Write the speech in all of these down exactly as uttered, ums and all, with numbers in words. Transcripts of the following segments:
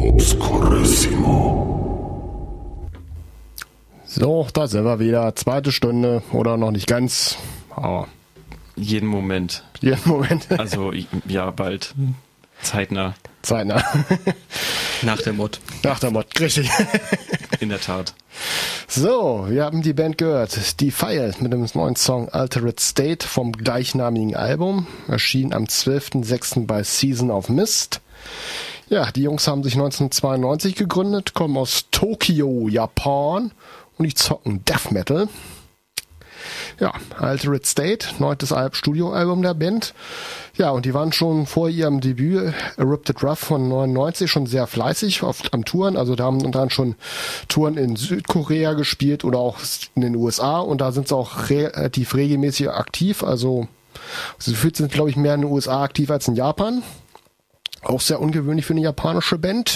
Obscurissimo. So, da sind wir wieder. Zweite Stunde oder noch nicht ganz. Aber jeden Moment. Jeden Moment. Also, ja, bald. Zeitnah. Zeitnah. Nach der Mod. Nach der Mod, richtig. In der Tat. So, wir haben die Band gehört. Defiled mit dem neuen Song Altered State vom gleichnamigen Album. Erschien am zwölften sechsten bei Season of Mist. Ja, die Jungs haben sich neunzehnhundertzweiundneunzig gegründet, kommen aus Tokio, Japan und die zocken Death Metal. Ja, Altered State, neuntes Al- Studioalbum der Band. Ja, und die waren schon vor ihrem Debüt Erupted Rough von neunundneunzig schon sehr fleißig oft am Touren. Also da haben dann schon Touren in Südkorea gespielt oder auch in den U S A und da sind sie auch relativ regelmäßig aktiv. Also sie sind, glaube ich, mehr in den U S A aktiv als in Japan. Auch sehr ungewöhnlich für eine japanische Band.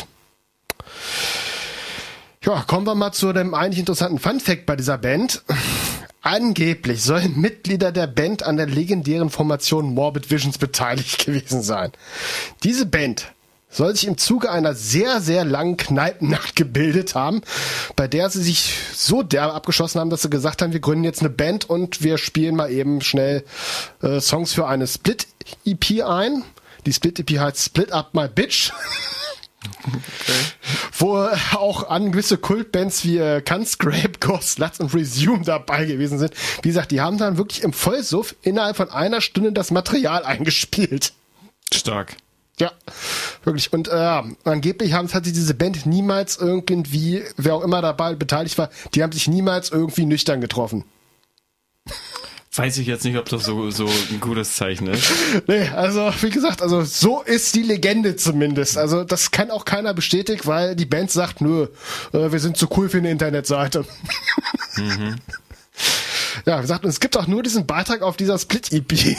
Ja, kommen wir mal zu dem eigentlich interessanten Funfact bei dieser Band. Angeblich sollen Mitglieder der Band an der legendären Formation Morbid Visions beteiligt gewesen sein. Diese Band soll sich im Zuge einer sehr, sehr langen Kneipennacht gebildet haben, bei der sie sich so derbe abgeschossen haben, dass sie gesagt haben, wir gründen jetzt eine Band und wir spielen mal eben schnell äh, Songs für eine Split-E P ein. Die Split-E P heißt Split Up My Bitch. Okay. Wo auch an gewisse Kultbands wie äh, Cunscrape, Ghost Sluts und Resume dabei gewesen sind. Wie gesagt, die haben dann wirklich im Vollsuff innerhalb von einer Stunde das Material eingespielt. Stark. Ja, wirklich. Und äh, angeblich haben, hat sich diese Band niemals irgendwie, wer auch immer dabei beteiligt war, die haben sich niemals irgendwie nüchtern getroffen. Weiß ich jetzt nicht, ob das so, so ein gutes Zeichen ist. Nee, also wie gesagt, also so ist die Legende zumindest. Also das kann auch keiner bestätigen, weil die Band sagt, nö, äh, wir sind zu cool für eine Internetseite. Mhm. Ja, wie gesagt, und es gibt auch nur diesen Beitrag auf dieser Split-E P.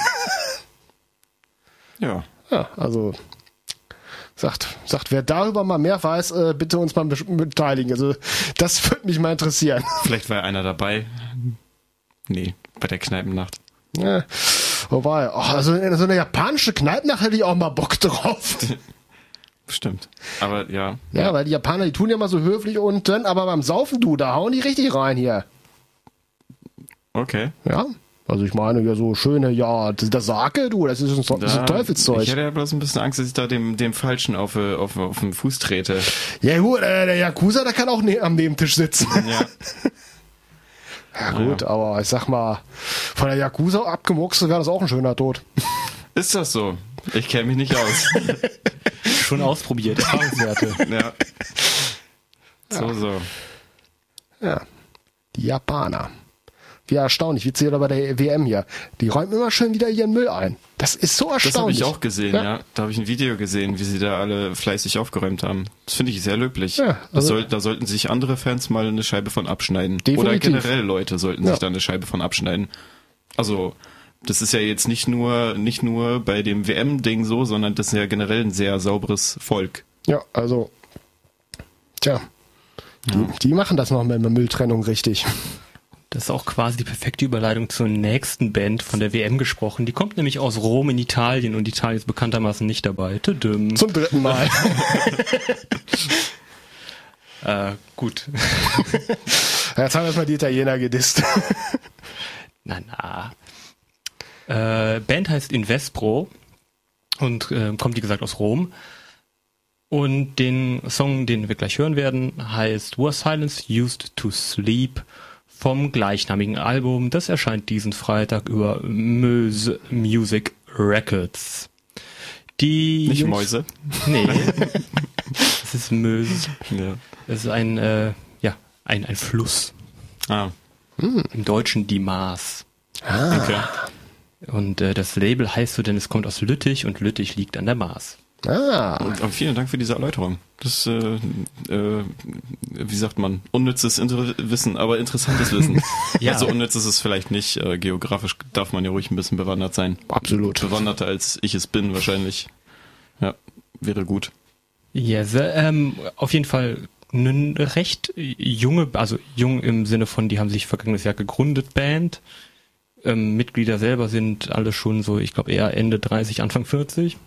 Ja. Ja, also sagt, sagt, wer darüber mal mehr weiß, äh, bitte uns mal beteiligen. Also das würde mich mal interessieren. Vielleicht war einer dabei. Nee, bei der Kneipennacht. Ja, wobei, oh, also in so eine japanische Kneipennacht hätte ich auch mal Bock drauf. Stimmt. Aber ja. Ja, ja, weil die Japaner, die tun ja mal so höflich und dann, aber beim Saufen, du, da hauen die richtig rein hier. Okay. Ja, also ich meine, ja, so schöne, ja, das, das Sake, du, das ist ein, das ist ein Teufelszeug. Ich hätte ja bloß ein bisschen Angst, dass ich da dem, dem Falschen auf, auf, auf den Fuß trete. Ja gut, äh, der Yakuza, der kann auch ne- am Nebentisch sitzen. Ja. Ja gut, ja. Aber ich sag mal, von der Yakuza abgemurkst wäre das auch ein schöner Tod. Ist das so? Ich kenne mich nicht aus. Schon ausprobiert, Erfahrungswerte. Ja. So, ja. so. Ja, die Japaner. Wie erstaunlich, wie zählt bei der W M hier. Die räumen immer schön wieder ihren Müll ein. Das ist so erstaunlich. Das habe ich auch gesehen, ja. ja. Da habe ich ein Video gesehen, wie sie da alle fleißig aufgeräumt haben. Das finde ich sehr löblich. Ja, also soll, da sollten sich andere Fans mal eine Scheibe von abschneiden. Definitiv. Oder generell Leute sollten ja. sich da eine Scheibe von abschneiden. Also, das ist ja jetzt nicht nur, nicht nur bei dem W M-Ding so, sondern das ist ja generell ein sehr sauberes Volk. Ja, also, tja, die, ja. die machen das noch mit der Mülltrennung richtig. Das ist auch quasi die perfekte Überleitung zur nächsten Band von der W M gesprochen. Die kommt nämlich aus Rom in Italien und Italien ist bekanntermaßen nicht dabei. Tudum. Zum dritten Mal. äh, gut. Jetzt haben wir erstmal die Italiener gedisst. Na, na. Äh, Band heißt Invespro und äh, kommt, wie gesagt, aus Rom. Und den Song, den wir gleich hören werden, heißt Were Silence Used to Sleep vom gleichnamigen Album. Das erscheint diesen Freitag über Möse Music Records. Die Nicht Jungs, Mäuse? Nee. Es ist Möse. Ja. Es ist ein, äh, ja, ein, ein Fluss. Ah. Hm. Im Deutschen die Maas. Ah. Okay. Und äh, das Label heißt so, denn es kommt aus Lüttich und Lüttich liegt an der Maas. Ah. Und, und vielen Dank für diese Erläuterung. Das, äh, äh, wie sagt man, unnützes Inter- Wissen, aber interessantes Wissen. Ja. Also unnütz ist es vielleicht nicht. Äh, geografisch darf man ja ruhig ein bisschen bewandert sein. Absolut. Bewanderter als ich es bin wahrscheinlich. Ja, wäre gut. Ja, yes, ähm, auf jeden Fall eine recht junge, also jung im Sinne von, die haben sich vergangenes Jahr gegründet, Band. Ähm, Mitglieder selber sind alle schon so, ich glaube eher Ende dreißig, Anfang vierzig.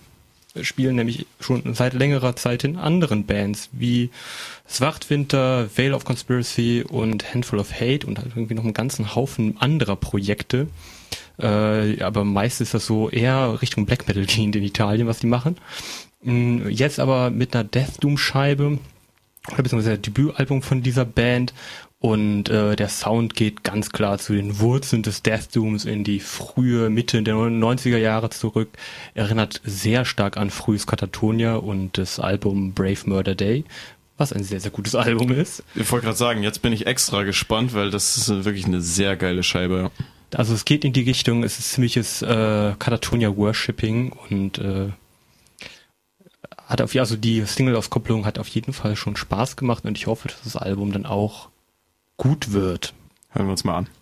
spielen nämlich schon seit längerer Zeit in anderen Bands, wie Zwartwinter, Veil of Conspiracy und Handful of Hate und halt irgendwie noch einen ganzen Haufen anderer Projekte. Äh, aber meist ist das so eher Richtung Black Metal gehend in Italien, was die machen. Jetzt aber mit einer Death Doom Scheibe, beziehungsweise das Debütalbum von dieser Band. Und äh, der Sound geht ganz klar zu den Wurzeln des Death Dooms in die frühe Mitte der neunziger Jahre zurück. Erinnert sehr stark an frühes Katatonia und das Album Brave Murder Day, was ein sehr, sehr gutes Album ist. Ich wollte gerade sagen, jetzt bin ich extra gespannt, weil das ist wirklich eine sehr geile Scheibe. Also es geht in die Richtung, es ist ziemliches äh, Katatonia Worshipping und äh, hat auf, also die Single-Auskopplung hat auf jeden Fall schon Spaß gemacht und ich hoffe, dass das Album dann auch gut wird. Hören wir uns mal an.